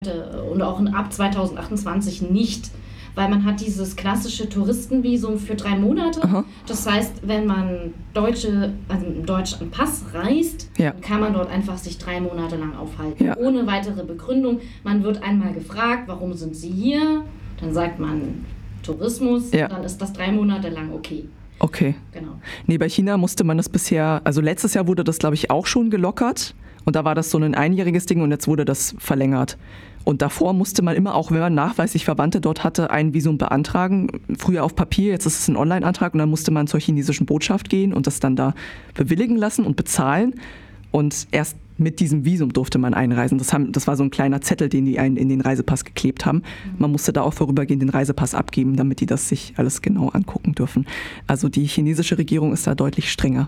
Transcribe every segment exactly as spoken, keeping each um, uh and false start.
und auch ab zwanzig achtundzwanzig nicht, weil man hat dieses klassische Touristenvisum für drei Monate. Aha. Das heißt, wenn man Deutsche, also einen deutschen Pass reist, Ja. kann man dort einfach sich drei Monate lang aufhalten, Ja. ohne weitere Begründung. Man wird einmal gefragt, warum sind Sie hier? Dann sagt man Tourismus, Ja. dann ist das drei Monate lang okay. Okay. Genau. Nee, bei China musste man das bisher, also letztes Jahr wurde das, glaube ich, auch schon gelockert. Und da war das so ein einjähriges Ding und jetzt wurde das verlängert. Und davor musste man immer, auch wenn man nachweislich Verwandte dort hatte, ein Visum beantragen. Früher auf Papier, jetzt ist es ein Online-Antrag und dann musste man zur chinesischen Botschaft gehen und das dann da bewilligen lassen und bezahlen. Und erst mit diesem Visum durfte man einreisen. Das, haben, das war so ein kleiner Zettel, den die einen in den Reisepass geklebt haben. Man musste da auch vorübergehend den Reisepass abgeben, damit die das sich alles genau angucken dürfen. Also die chinesische Regierung ist da deutlich strenger.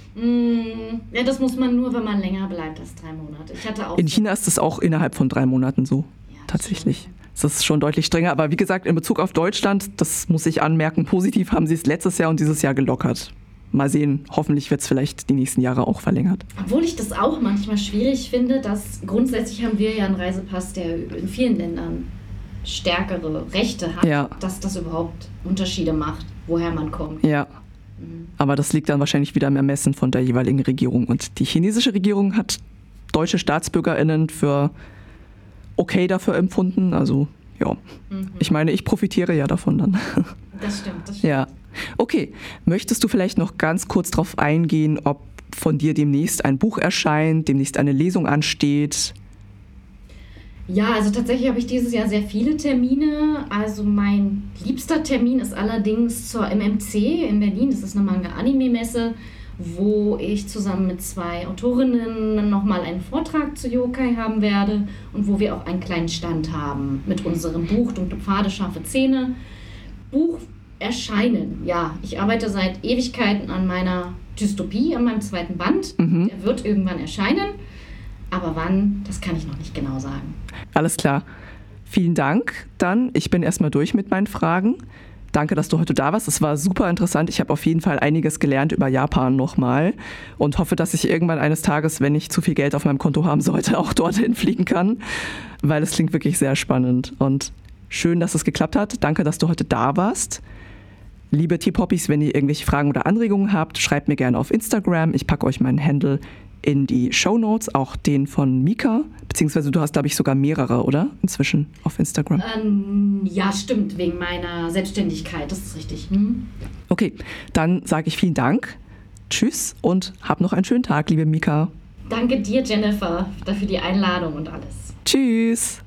Ja, das muss man nur, wenn man länger bleibt als drei Monate. Ich hatte auch In China ist es auch innerhalb von drei Monaten so, Ja, tatsächlich. Das ist schon deutlich strenger. Aber wie gesagt, in Bezug auf Deutschland, das muss ich anmerken, positiv haben sie es letztes Jahr und dieses Jahr gelockert. Mal sehen, hoffentlich wird es vielleicht die nächsten Jahre auch verlängert. Obwohl ich das auch manchmal schwierig finde, dass grundsätzlich haben wir ja einen Reisepass, der in vielen Ländern stärkere Rechte hat, Ja. dass das überhaupt Unterschiede macht, woher man kommt. Ja, aber das liegt dann wahrscheinlich wieder im Ermessen von der jeweiligen Regierung. Und die chinesische Regierung hat deutsche StaatsbürgerInnen für okay dafür empfunden. Also ja, Mhm. ich meine, ich profitiere ja davon dann. Das stimmt, das stimmt. Ja, okay. Möchtest du vielleicht noch ganz kurz darauf eingehen, ob von dir demnächst ein Buch erscheint, demnächst eine Lesung ansteht? Ja, also tatsächlich habe ich dieses Jahr sehr viele Termine. Also mein liebster Termin ist allerdings zur M M C in Berlin. Das ist eine Manga-Anime-Messe, wo ich zusammen mit zwei Autorinnen nochmal einen Vortrag zu Yokai haben werde und wo wir auch einen kleinen Stand haben mit unserem Buch Dunkle Pfade, scharfe Zähne. Buch erscheinen, ja. Ich arbeite seit Ewigkeiten an meiner Dystopie, an meinem zweiten Band. Mhm. Der wird irgendwann erscheinen. Aber wann, das kann ich noch nicht genau sagen. Alles klar. Vielen Dank. Dann, ich bin erstmal durch mit meinen Fragen. Danke, dass du heute da warst. Es war super interessant. Ich habe auf jeden Fall einiges gelernt über Japan nochmal und hoffe, dass ich irgendwann eines Tages, wenn ich zu viel Geld auf meinem Konto haben sollte, auch dorthin fliegen kann, weil es klingt wirklich sehr spannend. Und schön, dass es geklappt hat. Danke, dass du heute da warst. Liebe T-Poppies, wenn ihr irgendwelche Fragen oder Anregungen habt, schreibt mir gerne auf Instagram. Ich packe euch meinen Handle in die Shownotes, auch den von Mika, beziehungsweise du hast, glaube ich, sogar mehrere, oder? Inzwischen auf Instagram. Ähm, ja, stimmt, wegen meiner Selbstständigkeit, das ist richtig. Hm? Okay, dann sage ich vielen Dank, tschüss und hab noch einen schönen Tag, liebe Mika. Danke dir, Jennifer, dafür die Einladung und alles. Tschüss.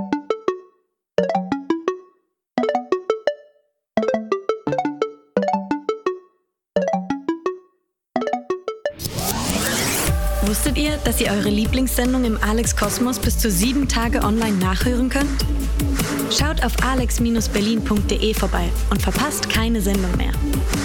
Wusstet ihr, dass ihr eure Lieblingssendung im Alex Kosmos bis zu sieben Tage online nachhören könnt? Schaut auf alex Bindestrich berlin Punkt de vorbei und verpasst keine Sendung mehr.